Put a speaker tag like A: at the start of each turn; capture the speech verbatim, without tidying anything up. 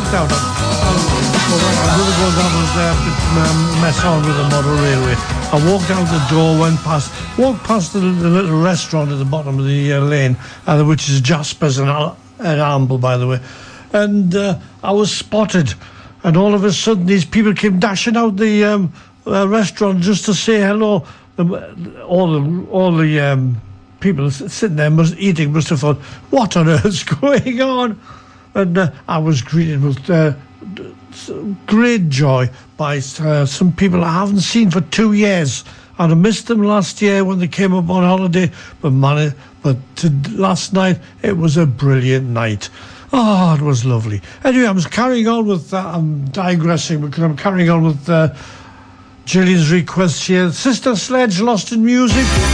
A: walked out. I'm going to go down and uh, um, mess on with the model railway. I walked out the door, went past, walked past the, the little restaurant at the bottom of the uh, lane, uh, which is Jasper's and Al- at Amble, by the way. And uh, I was spotted, and all of a sudden these people came dashing out the um, uh, restaurant just to say hello. Um, all the all the um, people sitting there must eating must have thought, "What on earth's going on?" And uh, I was greeted with uh, great joy by uh, some people I haven't seen for two years. And I missed them last year when they came up on holiday, but man, but to, last night it was a brilliant night. Oh, it was lovely. Anyway, I'm carrying on with that. I'm digressing because I'm carrying on with uh, Gillian's request here. Sister Sledge, Lost in Music.